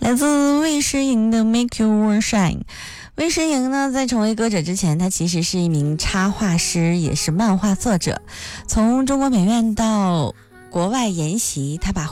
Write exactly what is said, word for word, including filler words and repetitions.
来自魏诗莹的 Make Your World Shine。魏诗莹呢，在成为歌者之前，她其实是一名插画师，也是漫画作者。从中国美院到国外研习，她把